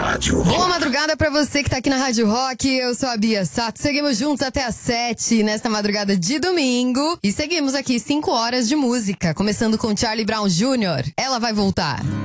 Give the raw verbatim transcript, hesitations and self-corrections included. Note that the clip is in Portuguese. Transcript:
Rádio Rock. Boa madrugada pra você que tá aqui na Rádio Rock. Eu sou a Bia Sato. Seguimos juntos até às sete nesta madrugada de domingo. E seguimos aqui cinco horas de música, começando com Charlie Brown Júnior Ela vai voltar.